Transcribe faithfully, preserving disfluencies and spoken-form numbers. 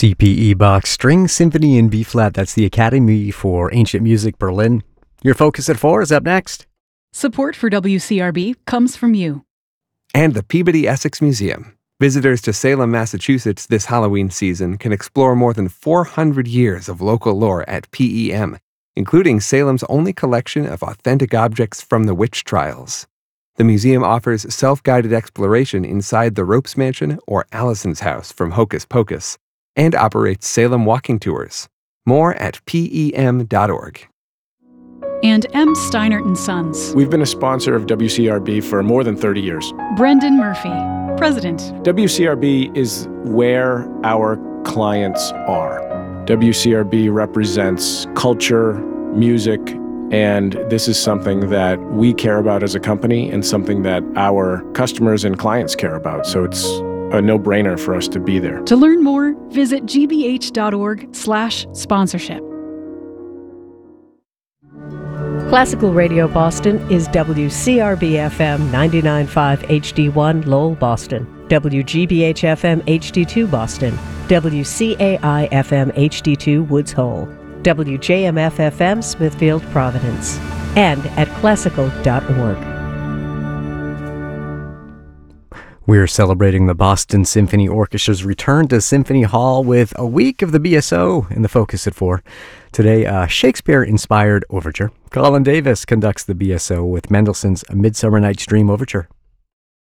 C P E Bach String Symphony in B-flat. That's the Academy for Ancient Music Berlin. Your Focus at four is up next. Support for W C R B comes from you. And the Peabody Essex Museum. Visitors to Salem, Massachusetts this Halloween season can explore more than four hundred years of local lore at P E M, including Salem's only collection of authentic objects from the witch trials. The museum offers self-guided exploration inside the Ropes Mansion or Allison's house from Hocus Pocus, and operates Salem walking tours. More at P E M dot org. And M. Steinert and Sons. We've been a sponsor of W C R B for more than thirty years. Brendan Murphy, President. W C R B is where our clients are. W C R B represents culture, music, and this is something that we care about as a company and something that our customers and clients care about. So it's a no-brainer for us to be there. To learn more, visit g b h dot org slash sponsorship. Classical Radio Boston is W C R B F M ninety-nine point five H D one Lowell, Boston, W G B H F M H D two Boston, W C A I F M H D two Woods Hole, W J M F F M Smithfield, Providence, and at classical dot org. We're celebrating the Boston Symphony Orchestra's return to Symphony Hall with a week of the B S O in the Focus at four. Today, a Shakespeare-inspired overture. Colin Davis conducts the B S O with Mendelssohn's A Midsummer Night's Dream Overture.